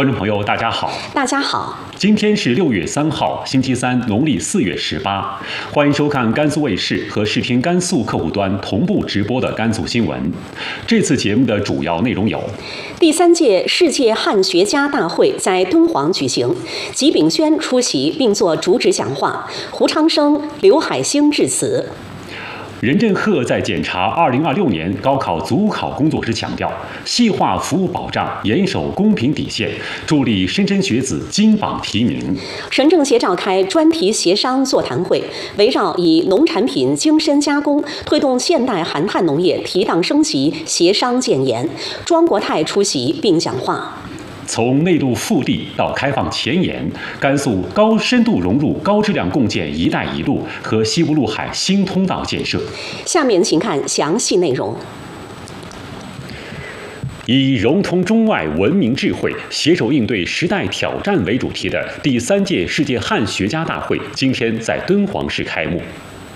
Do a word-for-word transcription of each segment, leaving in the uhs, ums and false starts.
观众朋友，大家好！ 大家好， 今天是六月三号，星期三，农历四月十八。欢迎收看甘肃卫视和视听甘肃客户端同步直播的甘肃新闻。这次节目的主要内容有： 第三届世界汉学家大会在敦煌举行，吉炳轩出席并作主旨讲话，胡昌生、刘海星致辞。任正赫在检查二零二六年高考组考工作时强调，细化服务保障，严守公平底线，助力莘莘学子金榜题名。省政协召开专题协商座谈会，围绕以农产品精深加工推动现代含碳农业提档升级协商建言。庄国泰出席并讲话。从内陆腹地到开放前沿，甘肃高深度融入高质量共建“一带一路”和西部陆海新通道建设。下面请看详细内容。以融通中外文明智慧，携手应对时代挑战为主题的第三届世界汉学家大会今天在敦煌市开幕。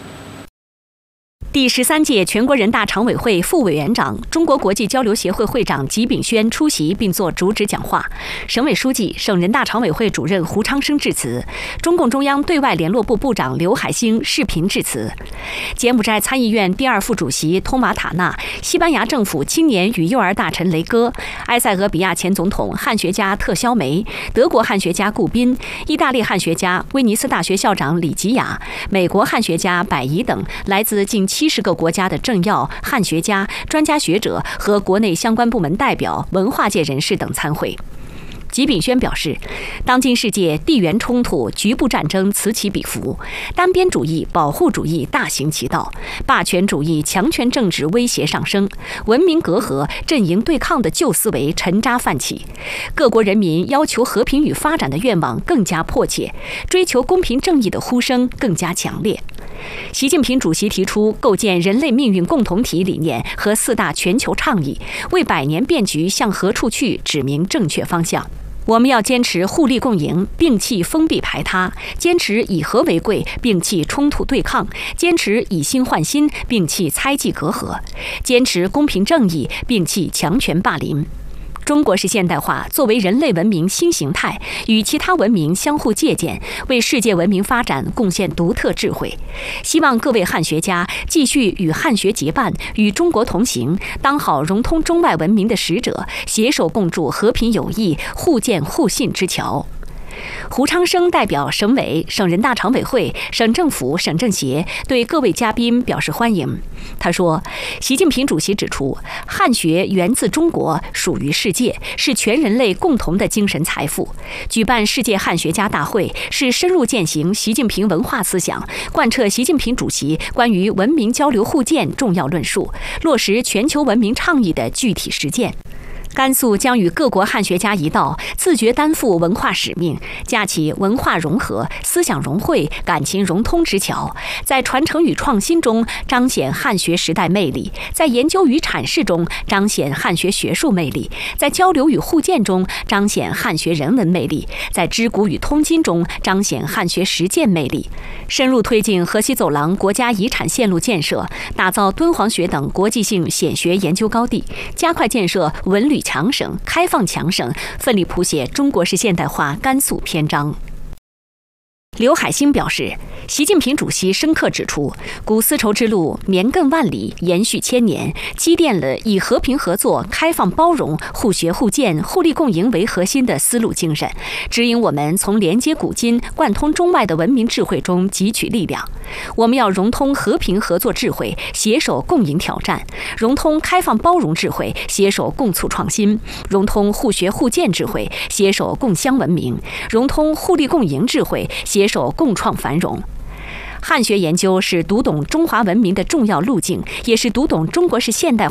第十三届全国人大常委会副委员长、中国国际交流协会会长吉炳轩出席并作主旨讲话，省委书记、省人大常委会主任胡昌生致辞，中共中央对外联络部部长刘海星视频致辞。柬埔寨参议院第二副主席通马塔纳、西班牙政府青年与幼儿大臣雷戈、埃塞俄比亚前总统汉学家特肖梅、德国汉学家顾宾、意大利汉学家威尼斯大学校长李吉亚、美国汉学家百宜等来自近七十个国家的政要、汉学家、专家学者和国内相关部门代表、文化界人士等参会。吉炳轩表示，当今世界地缘冲突、局部战争此起彼伏，单边主义、保护主义大行其道，霸权主义、强权政治威胁上升，文明隔阂、阵营对抗的旧思维沉渣泛起，各国人民要求和平与发展的愿望更加迫切，追求公平正义的呼声更加强烈。习近平主席提出构建人类命运共同体理念和四大全球倡议，为百年变局向何处去指明正确方向。我们要坚持互利共赢，摒弃封闭排他；坚持以和为贵，摒弃冲突对抗；坚持以心换心，摒弃猜忌隔阂；坚持公平正义，摒弃强权霸凌。中国式现代化作为人类文明新形态，与其他文明相互借鉴，为世界文明发展贡献独特智慧。希望各位汉学家继续与汉学结伴，与中国同行，当好融通中外文明的使者，携手共筑和平友谊、互鉴互信之桥。胡昌生代表省委、省人大常委会、省政府、省政协对各位嘉宾表示欢迎。他说，习近平主席指出，汉学源自中国，属于世界，是全人类共同的精神财富。举办世界汉学家大会，是深入践行习近平文化思想，贯彻习近平主席关于文明交流互鉴重要论述，落实全球文明倡议的具体实践。甘肃将与各国汉学家一道，自觉担负文化使命，架起文化融合、思想融汇、感情融通之桥，在传承与创新中彰显汉学时代魅力，在研究与阐释中彰显汉学学术魅力，在交流与互鉴中彰显汉学人文魅力，在知古与通今中彰显汉学实践魅力，深入推进河西走廊国家遗产线路建设，打造敦煌学等国际性显学研究高地，加快建设文旅强省、开放强省，奋力谱写中国式现代化甘肃篇章。刘海星表示，习近平主席深刻指出，古丝绸之路绵亘万里，延续千年，积淀了以和平合作、开放包容、互学互鉴、互利共赢为核心的丝路精神，指引我们从连接古今、贯通中外的文明智慧中汲取力量。我们要融通和平合作智慧，携手共赢挑战；融通开放包容智慧，携手共促创新；融通互学互鉴智慧，携手共襄文明；融通互利共赢智慧，携手共创繁荣。汉学研究是读懂中华文明的重要路径，也是读懂中国式现代